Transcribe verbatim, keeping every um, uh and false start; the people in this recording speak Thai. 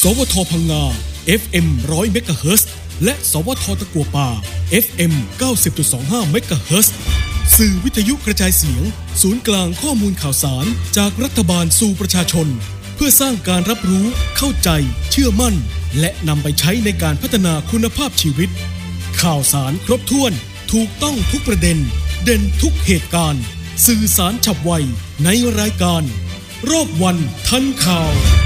สวทพังงา เอฟ เอ็ม หนึ่งร้อย เมกะเฮิรตซ์และสวทตะกัวป่า เอฟ เอ็ม เก้าสิบจุดสองห้า เมกะเฮิรตซ์สื่อวิทยุกระจายเสียงศูนย์กลางข้อมูลข่าวสารจากรัฐบาลสู่ประชาชนเพื่อสร้างการรับรู้เข้าใจเชื่อมั่นและนำไปใช้ในการพัฒนาคุณภาพชีวิตข่าวสารครบถ้วนถูกต้องทุกประเด็นเด่นทุกเหตุการณ์สื่อสารฉับไวในรายการรอบวันทันข่าว